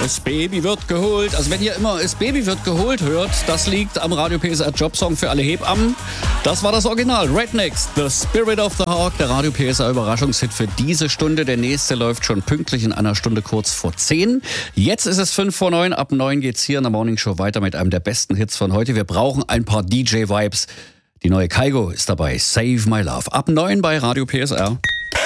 Das Baby wird geholt. Also wenn ihr immer das Baby wird geholt hört, das liegt am Radio PSR Jobsong für alle Hebammen. Das war das Original. Rednecks, The Spirit of the Hawk, der Radio PSR Überraschungshit für diese Stunde. Der nächste läuft schon pünktlich in einer Stunde kurz vor 10. Jetzt ist es 5 vor 9. Ab 9 geht's hier in der Morning Show weiter mit einem der besten Hits von heute. Wir brauchen ein paar DJ-Vibes. Die neue Kygo ist dabei. Save My Love. Ab 9 bei Radio PSR.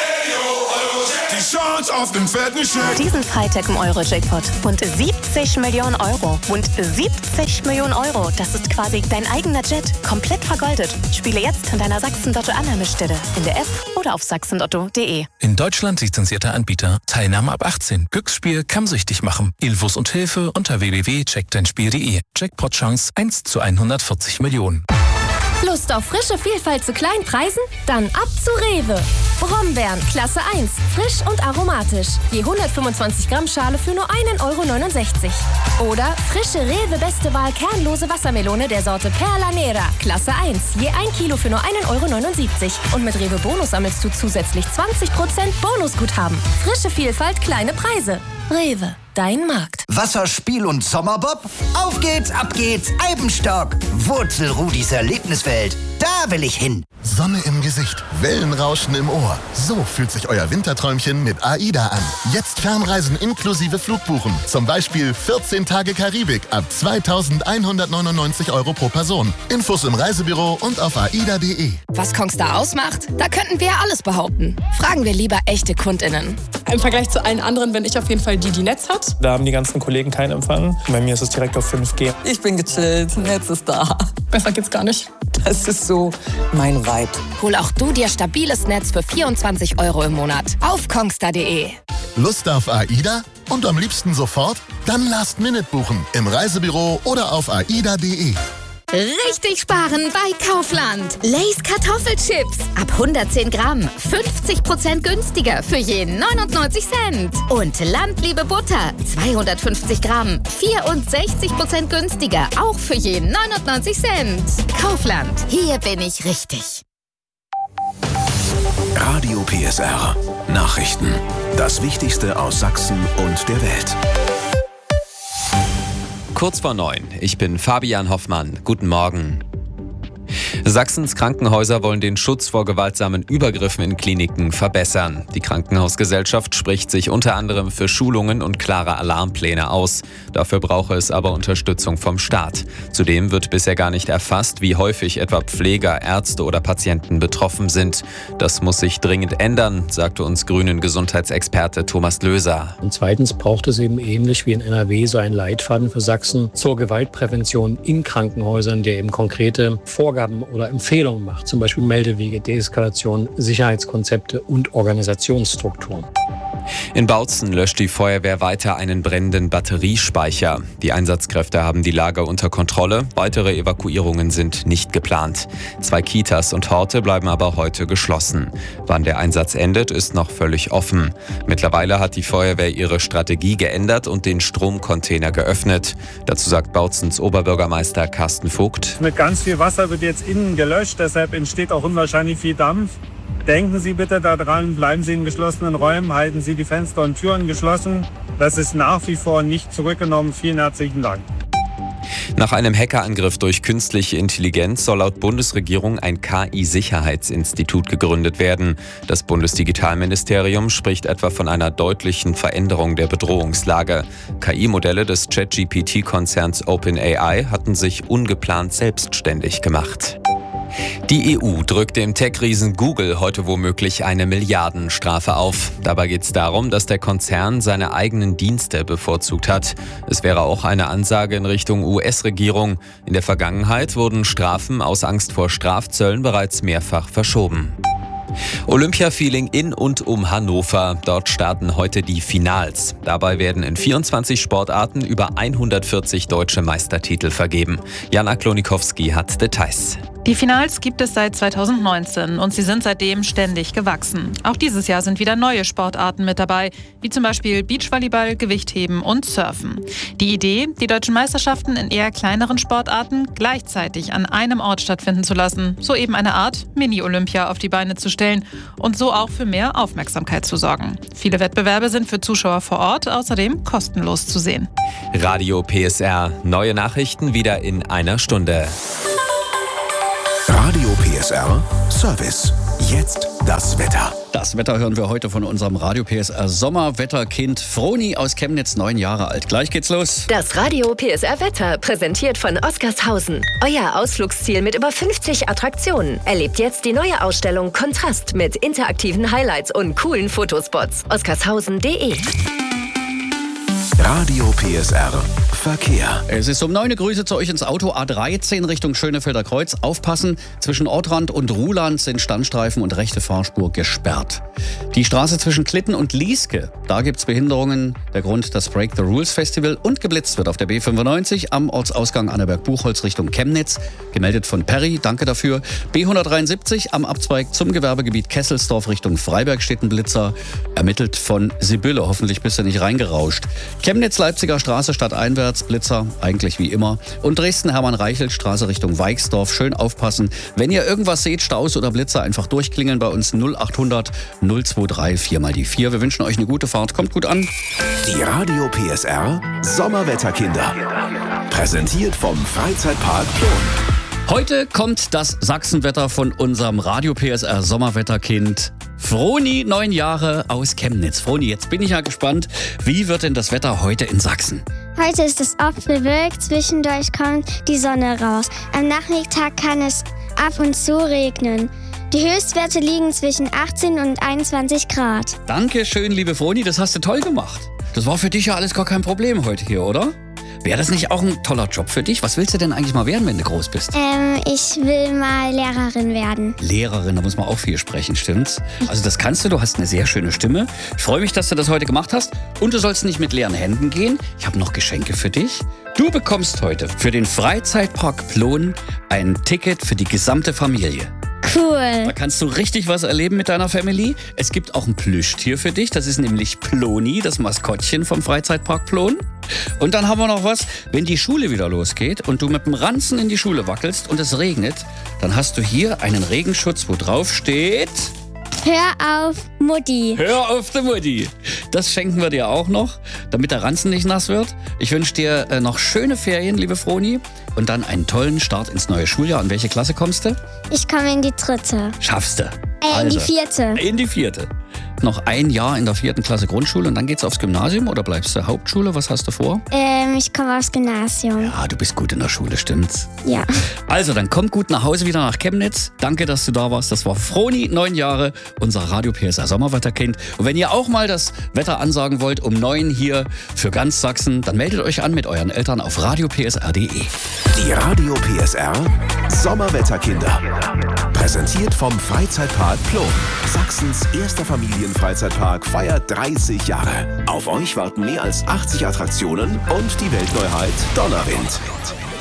Die Chance auf den fetten Scheck. Diesen Freitag im Euro-Jackpot. Und 70 Millionen Euro. Und 70 Millionen Euro. Das ist quasi dein eigener Jet. Komplett vergoldet. Spiele jetzt an deiner Sachsen-Lotto-Annahmestelle. In der App oder auf sachsenlotto.de. In Deutschland lizenzierter Anbieter. Teilnahme ab 18. Glücksspiel kann süchtig machen. Infos und Hilfe unter www.checkdeinspiel.de. Jackpot-Chance 1 zu 140 Millionen. Lust auf frische Vielfalt zu kleinen Preisen? Dann ab zu Rewe. Brombeeren, Klasse 1, frisch und aromatisch. Je 125 Gramm Schale für nur 1,69 Euro. Oder frische Rewe Beste Wahl kernlose Wassermelone der Sorte Perla Nera, Klasse 1, je 1 Kilo für nur 1,79 Euro. Und mit Rewe Bonus sammelst du zusätzlich 20% Bonusguthaben. Frische Vielfalt, kleine Preise. Rewe, dein Markt. Wasserspiel und Sommerbob? Auf geht's, ab geht's, Eibenstock. Wurzelrudis Erlebniswelt. Da will ich hin. Sonne im Gesicht, Wellenrauschen im Ohr. So fühlt sich euer Winterträumchen mit AIDA an. Jetzt Fernreisen inklusive Flugbuchen. Zum Beispiel 14 Tage Karibik ab 2.199 Euro pro Person. Infos im Reisebüro und auf aida.de. Was Kongstar ausmacht? Da könnten wir ja alles behaupten. Fragen wir lieber echte KundInnen. Im Vergleich zu allen anderen bin ich auf jeden Fall die Netz hat. Da haben die ganzen Kollegen keinen Empfang. Bei mir ist es direkt auf 5G. Ich bin gechillt, Netz ist da. Besser geht's gar nicht. Das ist so mein Vibe. Hol auch du dir stabiles Netz für 24 Euro im Monat. Auf kongstar.de. Lust auf AIDA? Und am liebsten sofort? Dann Last Minute buchen. Im Reisebüro oder auf aida.de. Richtig sparen bei Kaufland. Lay's Kartoffelchips. Ab 110 Gramm. 50% günstiger für je 99 Cent. Und Landliebe Butter. 250 Gramm. 64% günstiger. Auch für je 99 Cent. Kaufland. Hier bin ich richtig. Radio PSR. Nachrichten. Das Wichtigste aus Sachsen und der Welt. Kurz vor 9. Ich bin Fabian Hoffmann. Guten Morgen. Sachsens Krankenhäuser wollen den Schutz vor gewaltsamen Übergriffen in Kliniken verbessern. Die Krankenhausgesellschaft spricht sich unter anderem für Schulungen und klare Alarmpläne aus. Dafür brauche es aber Unterstützung vom Staat. Zudem wird bisher gar nicht erfasst, wie häufig etwa Pfleger, Ärzte oder Patienten betroffen sind. Das muss sich dringend ändern, sagte uns Grünen Gesundheitsexperte Thomas Löser. Und zweitens braucht es eben ähnlich wie in NRW so einen Leitfaden für Sachsen zur Gewaltprävention in Krankenhäusern, der eben konkrete Vorgaben oder Empfehlungen macht, zum Beispiel Meldewege, Deeskalation, Sicherheitskonzepte und Organisationsstrukturen. In Bautzen löscht die Feuerwehr weiter einen brennenden Batteriespeicher. Die Einsatzkräfte haben die Lage unter Kontrolle. Weitere Evakuierungen sind nicht geplant. 2 Kitas und Horte bleiben aber heute geschlossen. Wann der Einsatz endet, ist noch völlig offen. Mittlerweile hat die Feuerwehr ihre Strategie geändert und den Stromcontainer geöffnet. Dazu sagt Bautzens Oberbürgermeister Carsten Vogt. Mit ganz viel Wasser wird jetzt innen gelöscht, deshalb entsteht auch unwahrscheinlich viel Dampf. Denken Sie bitte daran, bleiben Sie in geschlossenen Räumen, halten Sie die Fenster und Türen geschlossen. Das ist nach wie vor nicht zurückgenommen. Vielen herzlichen Dank. Nach einem Hackerangriff durch künstliche Intelligenz soll laut Bundesregierung ein KI-Sicherheitsinstitut gegründet werden. Das Bundesdigitalministerium spricht etwa von einer deutlichen Veränderung der Bedrohungslage. KI-Modelle des ChatGPT-Konzerns OpenAI hatten sich ungeplant selbstständig gemacht. Die EU drückt dem Tech-Riesen Google heute womöglich eine Milliardenstrafe auf. Dabei geht es darum, dass der Konzern seine eigenen Dienste bevorzugt hat. Es wäre auch eine Ansage in Richtung US-Regierung. In der Vergangenheit wurden Strafen aus Angst vor Strafzöllen bereits mehrfach verschoben. Olympia-Feeling in und um Hannover. Dort starten heute die Finals. Dabei werden in 24 Sportarten über 140 deutsche Meistertitel vergeben. Jana Klonikowski hat Details. Die Finals gibt es seit 2019 und sie sind seitdem ständig gewachsen. Auch dieses Jahr sind wieder neue Sportarten mit dabei, wie zum Beispiel Beachvolleyball, Gewichtheben und Surfen. Die Idee, die deutschen Meisterschaften in eher kleineren Sportarten gleichzeitig an einem Ort stattfinden zu lassen, so eben eine Art Mini-Olympia auf die Beine zu stellen und so auch für mehr Aufmerksamkeit zu sorgen. Viele Wettbewerbe sind für Zuschauer vor Ort außerdem kostenlos zu sehen. Radio PSR. Neue Nachrichten wieder in einer Stunde. Radio PSR Service. Jetzt das Wetter. Das Wetter hören wir heute von unserem Radio PSR Sommerwetterkind Froni aus Chemnitz, 9 Jahre alt. Gleich geht's los. Das Radio PSR Wetter, präsentiert von Oskarshausen. Euer Ausflugsziel mit über 50 Attraktionen. Erlebt jetzt die neue Ausstellung Kontrast mit interaktiven Highlights und coolen Fotospots. oskarshausen.de. Radio PSR Verkehr. Es ist um 9 Uhr. Grüße zu euch ins Auto. A13 Richtung Schönefelder Kreuz. Aufpassen, zwischen Ortrand und Ruhland sind Standstreifen und rechte Fahrspur gesperrt. Die Straße zwischen Klitten und Lieske, da gibt's Behinderungen. Der Grund, das Break the Rules Festival und geblitzt wird auf der B95 am Ortsausgang Annaberg-Buchholz Richtung Chemnitz. Gemeldet von Perry, danke dafür. B173 am Abzweig zum Gewerbegebiet Kesselsdorf Richtung Freiberg steht ein Blitzer. Ermittelt von Sibylle, hoffentlich bist du nicht reingerauscht. Chemnitz-Leipziger Straße stadteinwärts, Blitzer, eigentlich wie immer. Und Dresden-Hermann-Reichelt-Straße Richtung Weixdorf. Schön aufpassen. Wenn ihr irgendwas seht, Staus oder Blitzer, einfach durchklingeln bei uns 0800 023 4 mal die 4. Wir wünschen euch eine gute Fahrt. Kommt gut an. Die Radio PSR Sommerwetterkinder. Präsentiert vom Freizeitpark Plon. Heute kommt das Sachsenwetter von unserem Radio PSR Sommerwetterkind Froni, 9 Jahre aus Chemnitz. Froni, jetzt bin ich ja gespannt, wie wird denn das Wetter heute in Sachsen? Heute ist es oft bewölkt, zwischendurch kommt die Sonne raus. Am Nachmittag kann es ab und zu regnen. Die Höchstwerte liegen zwischen 18 und 21 Grad. Danke schön, liebe Froni, das hast du toll gemacht. Das war für dich ja alles gar kein Problem heute hier, oder? Wäre das nicht auch ein toller Job für dich? Was willst du denn eigentlich mal werden, wenn du groß bist? Ich will mal Lehrerin werden. Lehrerin, da muss man auch viel sprechen, stimmt's? Also das kannst du hast eine sehr schöne Stimme. Ich freue mich, dass du das heute gemacht hast. Und du sollst nicht mit leeren Händen gehen. Ich habe noch Geschenke für dich. Du bekommst heute für den Freizeitpark Plon ein Ticket für die gesamte Familie. Cool. Da kannst du richtig was erleben mit deiner Family. Es gibt auch ein Plüschtier für dich. Das ist nämlich Ploni, das Maskottchen vom Freizeitpark Plon. Und dann haben wir noch was, wenn die Schule wieder losgeht und du mit dem Ranzen in die Schule wackelst und es regnet, dann hast du hier einen Regenschutz, wo drauf steht: Hör auf, Mutti. Hör auf die Mutti. Das schenken wir dir auch noch, damit der Ranzen nicht nass wird. Ich wünsche dir noch schöne Ferien, liebe Froni. Und dann einen tollen Start ins neue Schuljahr. In welche Klasse kommst du? Ich komme in die 3. Schaffst du. In die 4. In die 4. Noch ein Jahr in der 4. Klasse Grundschule und dann geht's aufs Gymnasium oder bleibst du Hauptschule? Was hast du vor? Ich komme aufs Gymnasium. Ja, du bist gut in der Schule, stimmt's? Ja. Also, dann komm gut nach Hause wieder nach Chemnitz. Danke, dass du da warst. Das war Froni, 9 Jahre, unser Radio PSR Sommerwetterkind. Und wenn ihr auch mal das Wetter ansagen wollt um 9 hier für ganz Sachsen, dann meldet euch an mit euren Eltern auf radiopsr.de. Die Radio PSR Sommerwetterkinder. Präsentiert vom Freizeitpark Plon. Sachsens erster Familienfreizeitpark feiert 30 Jahre. Auf euch warten mehr als 80 Attraktionen und die Weltneuheit Donnerwind.